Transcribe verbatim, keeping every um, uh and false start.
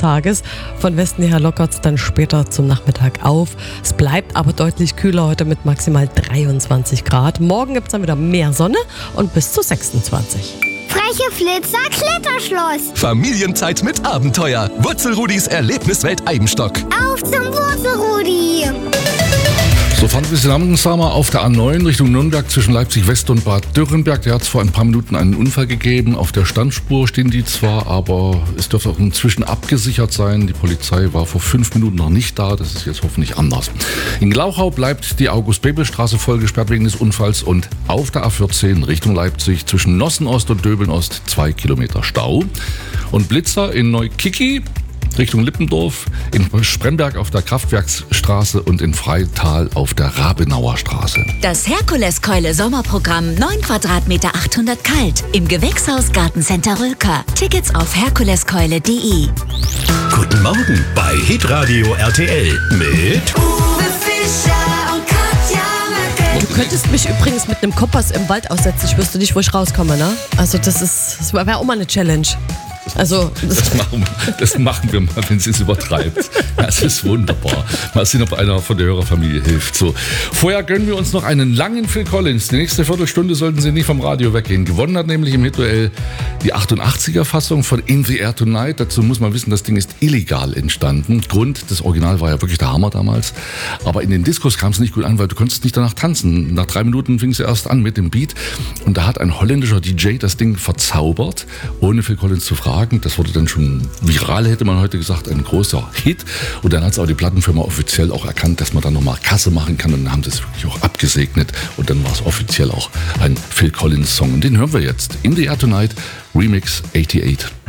Tages. Von Westen her lockert es dann später zum Nachmittag auf. Es bleibt aber deutlich kühler heute mit maximal dreiundzwanzig Grad. Morgen gibt es dann wieder mehr Sonne und bis zu sechsundzwanzig. Freche Flitzer Kletterschloss. Familienzeit mit Abenteuer. Wurzelrudis Erlebniswelt Eibenstock. Auf zum Wurzelrudi. So fanden wir es langsamer auf der A neun Richtung Nürnberg zwischen Leipzig West und Bad Dürrenberg. Da hat es vor ein paar Minuten einen Unfall gegeben. Auf der Standspur stehen die zwar, aber es dürfte auch inzwischen abgesichert sein. Die Polizei war vor fünf Minuten noch nicht da. Das ist jetzt hoffentlich anders. In Glauchau bleibt die August-Bebel-Straße voll gesperrt wegen des Unfalls und auf der A vierzehn Richtung Leipzig zwischen Nossen-Ost und Döbeln-Ost zwei Kilometer Stau. Und Blitzer in Neukicki Richtung Lippendorf, in Spremberg auf der Kraftwerksstraße und in Freital auf der Rabenauer Straße. Das Herkules-Keule-Sommerprogramm, neun Quadratmeter, achthundert kalt. Im Gewächshaus Gartencenter Rülker. Tickets auf herkuleskeule punkt de. Guten Morgen bei Hitradio R T L mit Uwe Fischer und Katja Merkel. Du könntest mich übrigens mit einem Kompass im Wald aussetzen. Ich wüsste nicht, wo ich rauskomme, ne? Also das ist, das wäre auch mal eine Challenge. Also, das, das, machen, das machen wir mal, wenn sie es übertreibt. Das ist wunderbar. Mal sehen, ob einer von der Hörerfamilie hilft. So, vorher gönnen wir uns noch einen langen Phil Collins. Die nächste Viertelstunde sollten Sie nicht vom Radio weggehen. Gewonnen hat nämlich im Hit-Duell die achtundachtziger-Fassung von In the Air Tonight. Dazu muss man wissen, das Ding ist illegal entstanden. Grund, das Original war ja wirklich der Hammer damals. Aber in den Diskos kam es nicht gut an, weil du konntest nicht danach tanzen. Nach drei Minuten fing es erst an mit dem Beat. Und da hat ein holländischer D J das Ding verzaubert, ohne Phil Collins zu fragen. Das wurde dann schon viral, hätte man heute gesagt, ein großer Hit. Und dann hat es auch die Plattenfirma offiziell auch erkannt, dass man dann nochmal Kasse machen kann. Und dann haben sie es wirklich auch abgesegnet. Und dann war es offiziell auch ein Phil Collins Song. Und den hören wir jetzt. In the Air Tonight, Remix achtundachtzig.